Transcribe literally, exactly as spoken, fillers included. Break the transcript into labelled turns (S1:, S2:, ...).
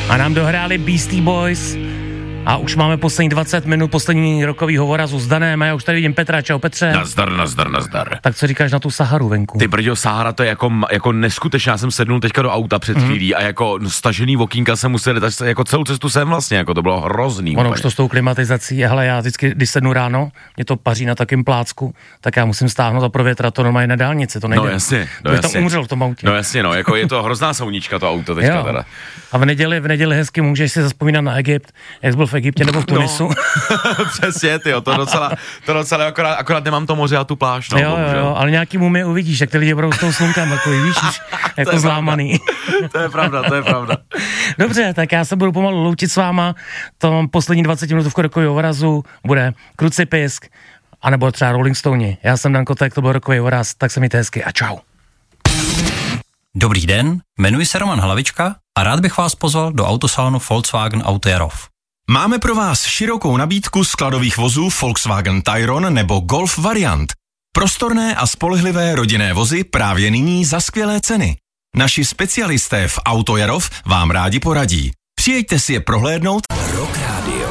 S1: A nám dohráli Beastie Boys a už máme poslední dvacet minut, poslední rokový hovor a s Danem a já už tady vidím Petra. Čau Petře.
S2: Nazdar, nazdar, nazdar.
S1: Tak co říkáš na tu Saharu venku?
S2: Ty brďo, Sahara to je jako, jako neskutečná, já jsem sednul teďka do auta před chvílí mm. a jako no, stažený okýnka jsem musel dát jako celou cestu sem vlastně, jako to bylo hrozný.
S1: Ono už to s tou klimatizací, hele, já vždycky, když sednu ráno, mě to paří na takém plácku, tak já musím stáhnout a provětrat to normálně na dálnici, to nejde.
S2: No jasně, no
S1: jasně.
S2: jasně.
S1: Tam umřel v tom autě.
S2: No jasně, no, jako je to hrozná souníčka to auto teďka teda.
S1: A v neděli, v neděli hezky můžeš si zazpomínat na Egypt, jak jsi byl v Egyptě nebo v Tunisu.
S2: No. Přesně, tyjo, to docela, to docela, akorát, akorát nemám to moře a tu pláž, no,
S1: jo, jo, jo, ale nějaký mumie uvidíš, jak ty lidi budou s tou slunkem, jako víš, jako zlámaný.
S2: To je pravda, to je pravda.
S1: Dobře, tak já se budu pomalu loučit s váma, to poslední dvacet minut v rokového obrazu bude Krucipisk, anebo třeba Rolling Stone. Já jsem Dan Kotek, to byl rokový obraz, tak se mějte hezky a čau.
S3: Dobrý den, jmenuji se Roman Hlavička a rád bych vás pozval do autosalonu Volkswagen Auto Jarov.
S4: Máme pro vás širokou nabídku skladových vozů Volkswagen Tayron nebo Golf variant. Prostorné a spolehlivé rodinné vozy právě nyní za skvělé ceny. Naši specialisté v Auto Jarov vám rádi poradí. Přijeďte si je prohlédnout. Rok